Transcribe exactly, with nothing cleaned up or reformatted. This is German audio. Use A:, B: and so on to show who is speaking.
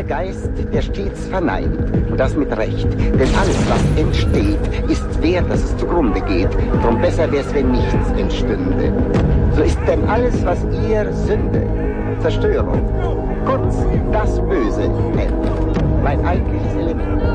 A: der Geist, der stets verneint, und das mit Recht. Denn alles, was entsteht, ist wert, dass es zugrunde geht. Drum besser wär's, wenn nichts entstünde. So ist denn alles, was ihr Sünde, Zerstörung, kurz das Böse nennt, mein eigentliches Element.